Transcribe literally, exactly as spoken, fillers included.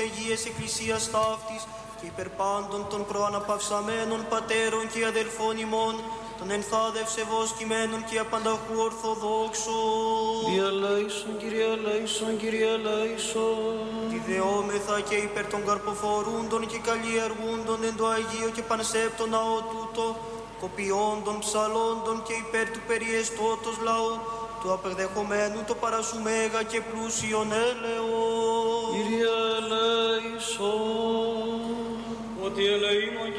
Αγίας Εκκλησίας ταύτης και υπερ πάντων των προαναπαυσαμένων πατέρων και αδελφών ημών, των ενθάδευσε βος κειμένων και απανταχού ορθοδόξων. Διαλάησον, Κύριε, αλάησον, Κύριε, αλάησον. Τη δεόμεθα και υπέρ των καρποφορούντων και καλλιεργούντων εν το Αγίο και πανσέπτο ναό τούτο, κοπιόντων, ψαλόντων και υπέρ του περιεστώτος λαού, του απερδεχομένου το παρασουμέγα και πλούσιον έλεος. Κύριε, αλάησον. Ότι ελεήμων